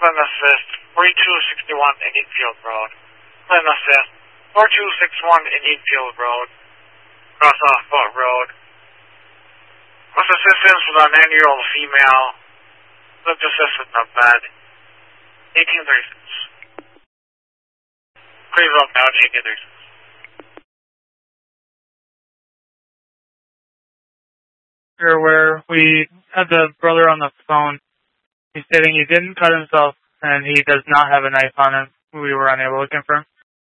Clinton Assist, 4261 Indian Field Road. Clinton Assist, 4261 Indian Field Road. Cross off Boat Road. What's assistance with a 90-year-old female? Lift assist in the bed. 1836. Please look out, 1836. Where we had the brother on the phone. He's stating he didn't cut himself and he does not have a knife on him. We were unable to confirm.